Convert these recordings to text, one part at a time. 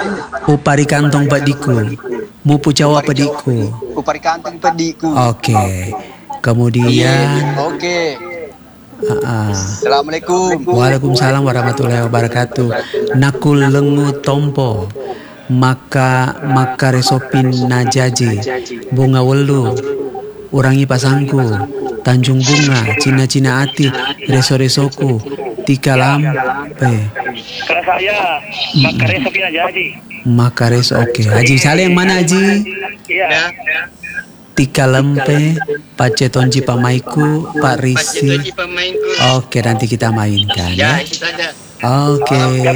Upari kantong padiku. Mupu Jawa padiku. Upari kantong padiku. Oke. Kemudian. Oke. Assalamualaikum. Waalaikumsalam warahmatullahi wabarakatuh. Nakul lengu tompo. Maka resopin najaji. Bunga welu. Urangi pasangku. Tanjung bunga. Cina ati. Reso-resoku. Tika lampe. Kalau saya resopin najaji. Makares oke. Haji Saleh yang mana Haji? Iya. Tika lempe, Pak Cetonji Pamaiku, Pak Risi. Oke, nanti kita mainkan ya. Oke.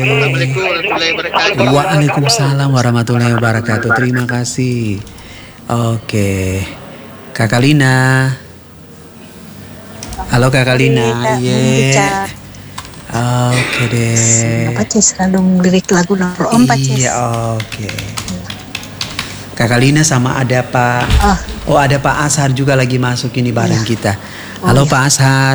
Waalaikumsalam warahmatullahi wabarakatuh. Terima kasih. Oke. Kakak Lina. Halo Kakak Lina. Iya. Oke deh. Apa Ces kandung lirik lagu nomor 4 Ces. Iya, oke. Kakak Lina sama ada Pak. Ada Pak Ashar juga lagi masuk ini bareng kita. Halo Pak Ashar.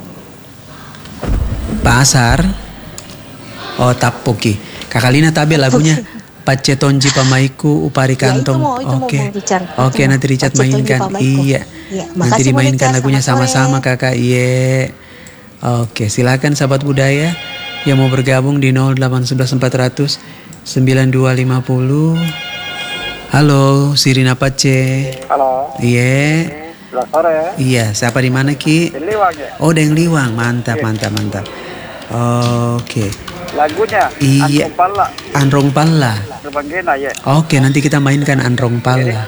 Pak Ashar. Oh tapoki. Kakak Lina tabe lagunya Pak Cetonji Pamaiku Upari Kantong. Oke, nanti Richard mainkan. Iya. Nanti dimainkan lagunya sama-sama Kakak. Iya. Oke, silakan sahabat budaya yang mau bergabung di 0811 400 9250. Halo, Sirina Pace. Halo. Iya. Selamat sore. Iya, siapa di mana Ki? Di Liwang ya. Oh, Deng Liwang. Mantap. Oke. Lagunya Iya. Anrong Palla. Berbangkena ya. Oke, nanti kita mainkan Anrong Palla.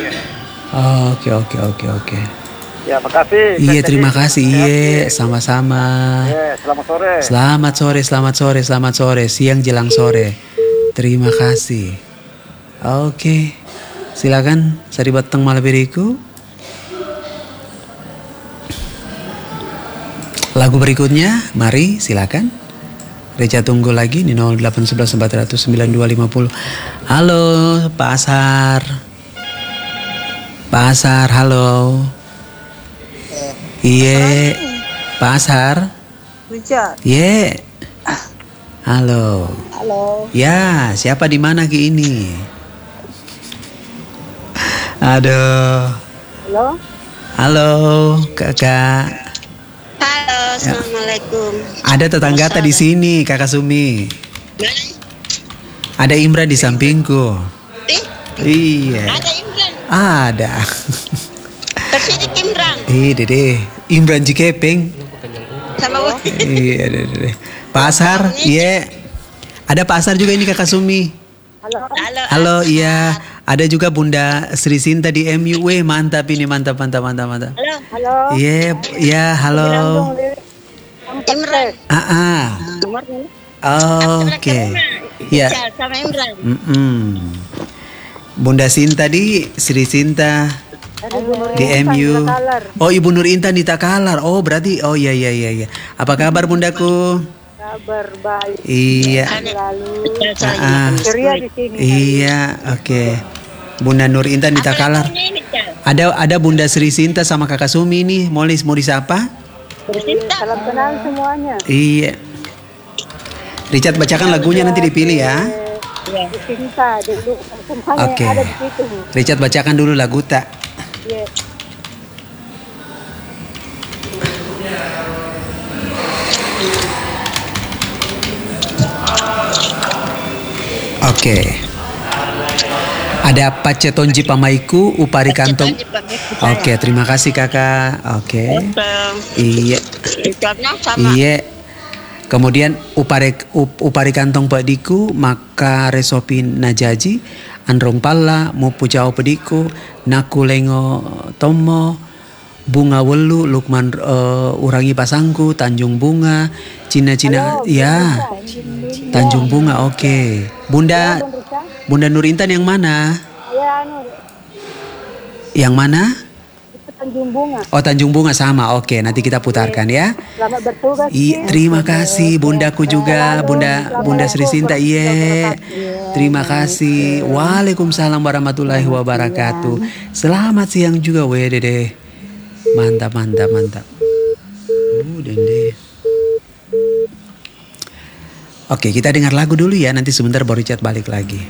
Oke. Ya, makasih. Iya, terima kasih. Iya, sama-sama. Ya, selamat sore. Selamat sore. Siang jelang sore. Terima kasih. Oke. Silakan Sari Batang Malabiriku. Lagu berikutnya, mari silakan. Reja tunggu lagi di 0811 400 9250. Halo, Pak Ashar. Pak Ashar, halo. Iya, Pak Ashar. Iya. Halo. Ya, siapa di mana Ki ini? Aduh. Halo, Kakak. Halo, assalamualaikum. Ada tetangga di sini, Kakak Sumi. Ada Imran di sampingku. Iya. Ada Imran. Ada. Persidi Imran. Dede. Imran Cikepeng. Sama Iya, Dede. Pak Ashar, iya. Ada Pak Ashar juga ini Kakak Sumi. Halo, iya. Ada juga Bunda Sri Sinta di MU. Weh, mantap ini, mantap. Halo. Iya, halo. Imran. Oke. Ya. Sama Imran. Bunda Sinta di Sri Sinta di MU. Oh, Ibu Nur Intan di Takalar. Oh, berarti iya. Apa kabar Bundaku? Kabar baik. Iya. Ceria di sini. Iya, oke. Bunda Nur Intan di Takalar. Ada Bunda Sri Sinta sama Kakak Sumi nih. Mau disapa? Salam kenal semuanya. Iya. Richard bacakan lagunya nanti dipilih ya. Sinta dulu semuanya Oke. ada di situ. Richard bacakan dulu lagu tak. Iya. Oke. Ada Pak Cetonji Pamaiku Upari Kantong. Oke, terima kasih Kakak. Oke. Iya. Iya. Kemudian upari kantong pediku maka resopin najaji anrong palla mupu jauh pediku naku lengo tomo bunga welu Lukman urangi pasangku Tanjung Bunga Cina ya Tanjung Bunga. Oke. Bunda Nur Intan yang mana? Yang mana? Tanjung Bunga. Oh, Tanjung Bunga sama. Oke, nanti kita putarkan ya. Selamat bertugas. Terima kasih bundaku juga, Bunda Sri Sinta. Iya. Terima kasih. Waalaikumsalam warahmatullahi wabarakatuh. Selamat siang juga Dede. Mantap. Dende. Oke, kita dengar lagu dulu ya. Nanti sebentar baru chat balik lagi.